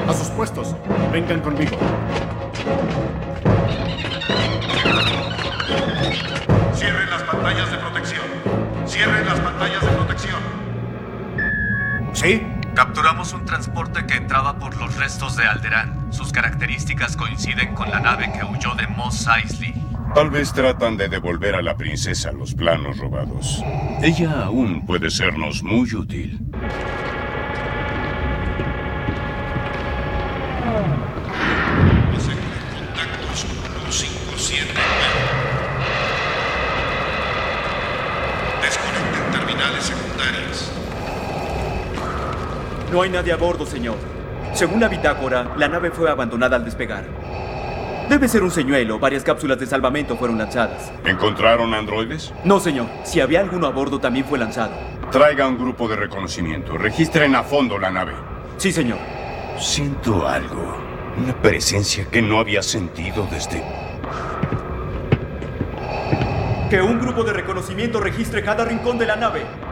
A sus puestos. Vengan conmigo. Cierren las pantallas de protección. Cierren las pantallas de protección. ¿Sí? Capturamos un transporte que entraba por los restos de Alderaan. Sus características coinciden con la nave que huyó de Mos Eisley. Tal vez tratan de devolver a la princesa los planos robados. Ella aún puede sernos muy útil. Contactos 157. Desconecten terminales secundarias. No hay nadie a bordo, señor. Según la bitácora, la nave fue abandonada al despegar. Debe ser un señuelo. Varias cápsulas de salvamento fueron lanzadas. ¿Encontraron androides? No, señor. Si había alguno a bordo, también fue lanzado. Traiga un grupo de reconocimiento. Registren a fondo la nave. Sí, señor. Siento algo. Una presencia que no había sentido desde... Que un grupo de reconocimiento registre cada rincón de la nave.